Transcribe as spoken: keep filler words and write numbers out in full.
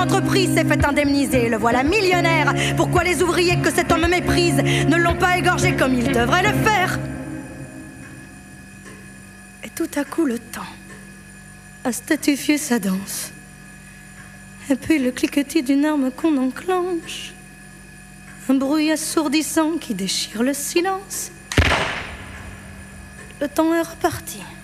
l'entreprise s'est fait indemniser. Le voilà millionnaire. Pourquoi les ouvriers que cet homme méprise ne l'ont pas égorgé comme il devrait le faire? Et tout à coup le temps a statifié sa danse. Et puis le cliquetis d'une arme qu'on enclenche, un bruit assourdissant qui déchire le silence. Le temps est reparti.